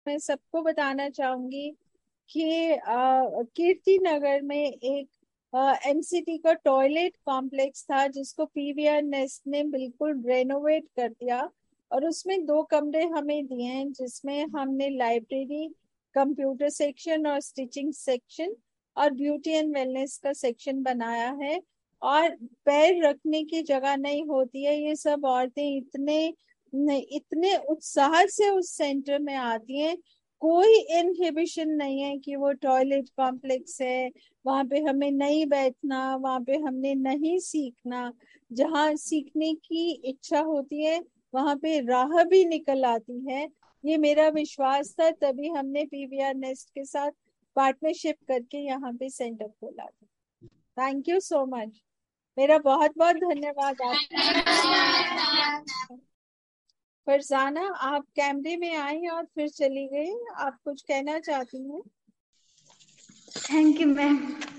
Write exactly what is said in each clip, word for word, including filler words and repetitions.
मैं सबको बताना चाहूंगी कि अ, कीर्ति नगर में एक एमसीटी का टॉयलेट कॉम्प्लेक्स था जिसको पीवीआर नेस्ट ने बिल्कुल रेनोवेट कर दिया। और उसमें दो कमरे हमें दिए हैं जिसमें हमने लाइब्रेरी, कंप्यूटर सेक्शन और स्टिचिंग सेक्शन और ब्यूटी एंड वेलनेस का सेक्शन बनाया है। और पैर रखने की जगह नहीं होती है। ये सब औरतें इतने इतने उत्साह से उस सेंटर में आती हैं। कोई इनहिबिशन नहीं है कि वो टॉयलेट कॉम्प्लेक्स है, वहां पे हमें नहीं बैठना, वहां पे हमने नहीं सीखना। जहाँ सीखने की इच्छा होती है वहां पे राह भी निकल आती है। ये मेरा विश्वास था, तभी हमने पीवीआर नेस्ट के साथ पार्टनरशिप करके यहाँ पे सेंटर खोला था। Thank you so much. मेरा बहुत बहुत धन्यवाद आपका। फरजाना, आप कैमरे में आई और फिर चली गई, आप कुछ कहना चाहती हैं? Thank you ma'am.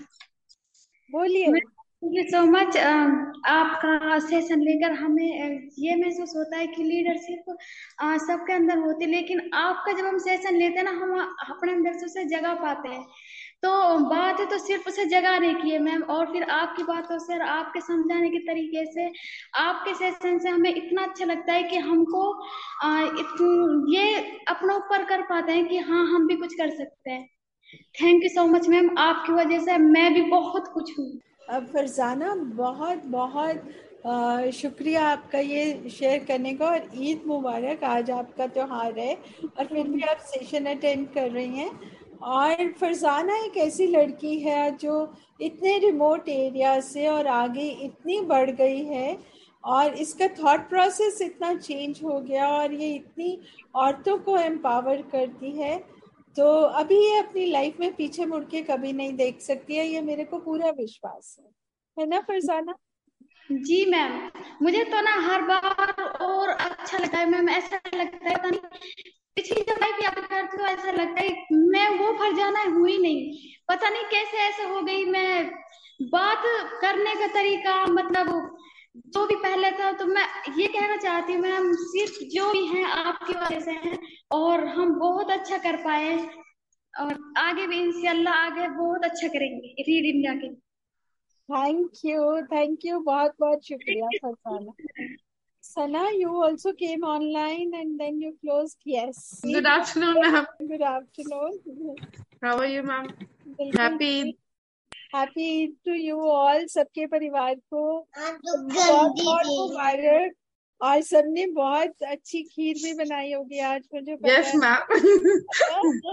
बोलिए। Thank you so much. आपका सेशन लेकर हमें अ, ये महसूस होता है कि लीडरशिप सबके अंदर होती है, लेकिन आपका जब हम सेशन लेते हैं ना, हम अपने अंदर से उसे जगा पाते हैं। तो बात है तो सिर्फ उसे जगाने की है मैम, और फिर आपकी बातों से और आपके समझाने के तरीके से, आपके सेशन से हमें इतना अच्छा लगता है कि हमको आ, इत, ये अपना ऊपर कर पाते हैं कि हाँ हम भी कुछ कर सकते हैं। Thank you so much ma'am, आपकी वजह से मैं भी बहुत कुछ हूँ। अब फरजाना, बहुत बहुत अ, शुक्रिया आपका ये शेयर करने का, और ईद मुबारक। आज आपका त्योहार है और फिर भी आप सेशन अटेंड कर रही हैं। और फरजाना एक ऐसी लड़की है जो इतने रिमोट एरिया से और आगे इतनी बढ़ गई है, और इसका थॉट प्रोसेस इतना चेंज हो गया, और ये इतनी औरतों को एम्पावर करती है। तो अभी ये अपनी लाइफ में पीछे मुड़ के कभी नहीं देख सकती है, ये मेरे को पूरा विश्वास है है ना फरजाना? जी मैम, मुझे तो ना हर बार और अच्छा लगता है मैम। ऐसा लगता है पता नहीं, पिछली जब लाइफ याद करती हूँ ऐसा लगता है मैं वो फरजाना हुई नहीं, पता नहीं कैसे ऐसे हो गई। मैं बात करने का तरीका, मतलब जो भी पहले था, तो मैं ये कहना चाहती हूँ मैम, सिर्फ जो भी है आपकी वजह से है, और हम बहुत अच्छा कर पाए, और आगे भी इंशाल्लाह आगे बहुत अच्छा करेंगे रीड इंडिया के। थैंक यू, थैंक यू, बहुत बहुत शुक्रिया फरजाना। सना, you also came online and then you closed. Yes. Good afternoon, ma'am. Good afternoon. How are you, ma'am? बिल्कुल। Happy Eid. Happy Eid to you all, सबके परिवार को बहुत बहुत मुबारक। और सबने बहुत अच्छी खीर भी बनाई होगी आज, मुझे पता Yes, है। ma'am.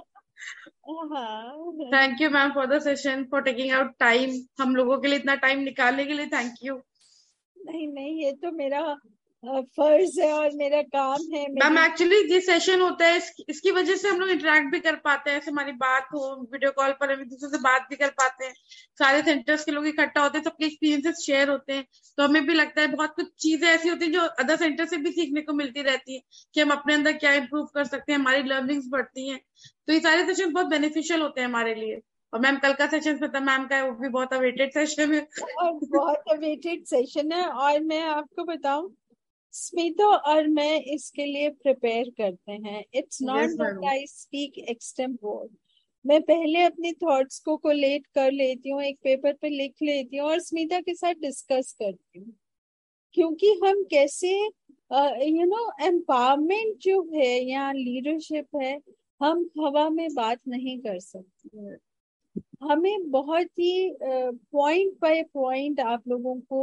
हाँ, Thank you, ma'am, for the session, for taking out time. हम लोगों के लिए इतना टाइम निकालने के लिए थैंक यू। नहीं नहीं, ये तो मेरा अ, फर्ज है और मेरा काम है। मैम मेरी एक्चुअली ये सेशन होता है, इस, इसकी वजह से हम लोग इंटरेक्ट भी कर पाते हैं, ऐसे हमारी बात हो, वीडियो कॉल पर हम एक दूसरे से बात भी कर पाते हैं, सारे सेंटर्स के लोग इकट्ठा होते हैं, सबके एक्सपीरियंसेस शेयर होते हैं, तो हमें भी लगता है बहुत कुछ चीजें ऐसी होती हैं जो अदर सेंटर से भी सीखने को मिलती रहती है कि हम अपने अंदर क्या इंप्रूव कर सकते हैं, हमारी लर्निंग्स बढ़ती हैं। तो ये सारे सेशन बहुत बेनिफिशियल होते हैं हमारे लिए। और मैम कल का सेशन मतलब मैम का है, वो भी बहुत अवेटेड सेशन है। और बहुत अवेटेड सेशन है। और मैं आपको बताऊं, स्मिता और मैं इसके लिए प्रिपेयर करते हैं। It's not yes that ma'am. I speak extempore. मैं पहले अपनी थॉट्स को कोलेट कर लेती हूँ, एक पेपर पे लिख लेती हूँ और स्मिता के साथ डिस्कस करती हूँ। क्योंकि हम कैसे, यू नो, एम्पावरमेंट जो है या लीडरशिप है, हम हवा में बात नहीं कर सकते। हमें बहुत ही पॉइंट बाय पॉइंट आप लोगों को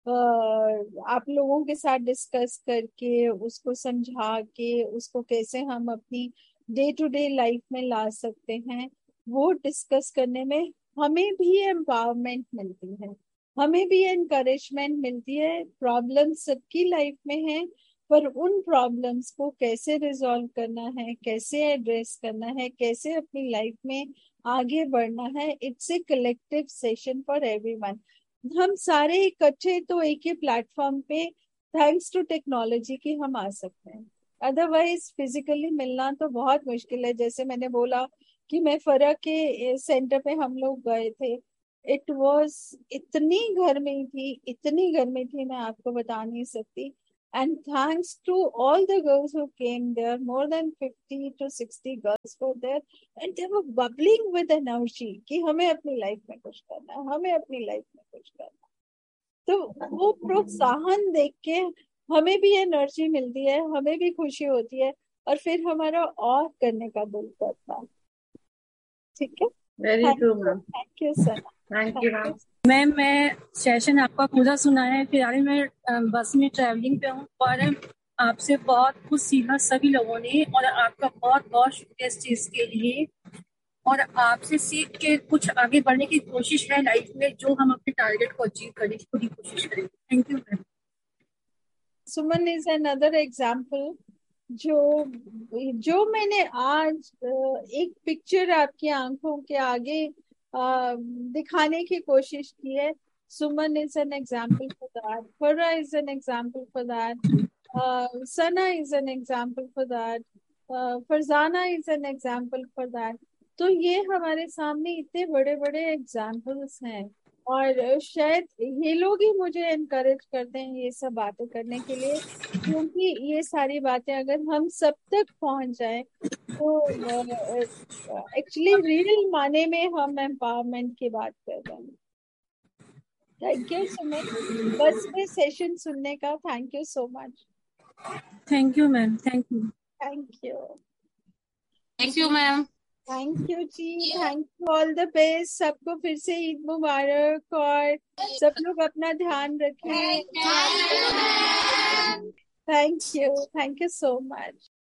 अ, आप लोगों के साथ डिस्कस करके, उसको समझा के, उसको कैसे हम अपनी डे टू डे लाइफ में ला सकते हैं, वो डिस्कस करने में हमें भी एम्पावरमेंट मिलती है, हमें भी एनकरेजमेंट मिलती है। प्रॉब्लम सबकी लाइफ में है, पर उन प्रॉब्लम्स को कैसे रिजॉल्व करना है, कैसे एड्रेस करना है, कैसे अपनी लाइफ में आगे बढ़ना है, it's a collective session for everyone. हम सारे इकट्ठे तो एक ही प्लेटफॉर्म पे, थैंक्स टू टेक्नोलॉजी की, हम आ सकते हैं। अदरवाइज फिजिकली मिलना तो बहुत मुश्किल है। जैसे मैंने बोला कि मैं फरा के सेंटर पे हम लोग गए थे, इट वाज इतनी गर्मी थी, इतनी गर्मी थी, मैं आपको बता नहीं सकती। And thanks to all the girls who came there, more than fifty to sixty girls were there, and they were bubbling with energy कि हमें अपनी लाइफ में कुछ करना है, हमें अपनी लाइफ में कुछ करना है। तो वो प्रोत्साहन देख के हमें भी एनर्जी मिलती है, हमें भी खुशी होती है, और फिर हमारा और करने का दिल करता है। ठीक है, very true ma'am. Thank you Sana. Thank you ma'am. Ma'am मैं सेशन आपका पूरा सुना है, फिलहाल मैं अ, बस में ट्रैवलिंग पे हूँ, और आपसे बहुत कुछ सीखा सभी लोगों ने, और आपका बहुत बहुत शुक्रिया इस चीज के लिए। और आपसे सीख के कुछ आगे बढ़ने की कोशिश है लाइफ में, जो हम अपने टारगेट को अचीव करने की पूरी कोशिश करेंगे। Thank you ma'am. Suman is another example जो जो मैंने आज एक पिक्चर आपकी आंखों के आगे आ, दिखाने की कोशिश की है। सुमन is an example for that, फरा is an example for that, Sana is an example for that, Farzana is an example for that. तो ये हमारे सामने इतने बड़े बड़े एग्जाम्पल्स हैं, और शायद ये लोग ही मुझे एनकरेज करते हैं ये सब बातें करने के लिए, क्योंकि ये सारी बातें अगर हम सब तक पहुंच जाएं तो एक्चुअली रियल माने में हम एम्पावरमेंट की बात कर रहे हैं। थैंक यू सुमन, बस में सेशन सुनने का। Thank you so much. Thank you ma'am. Thank you. Thank you. Thank you ma'am. Thank you ji, thank you, all the best सबको। फिर से ईद मुबारक, और सब लोग अपना ध्यान रखें। Thank you, thank you so much.